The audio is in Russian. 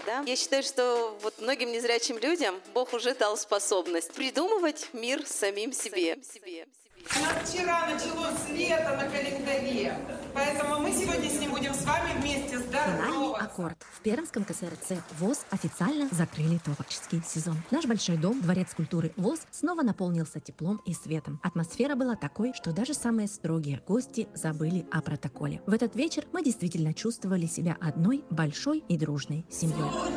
Да? Я считаю, что вот многим незрячим людям Бог уже дал способность придумывать мир самим себе. У нас вчера началось лето на календаре, поэтому мы сегодня с ним будем с вами вместе здороваться. Финальный аккорд. В Пермском КСРЦ ВОС официально закрыли творческий сезон. Наш большой дом, Дворец культуры ВОС, снова наполнился теплом и светом. Атмосфера была такой, что даже самые строгие гости забыли о протоколе. В этот вечер мы действительно чувствовали себя одной большой и дружной семьей.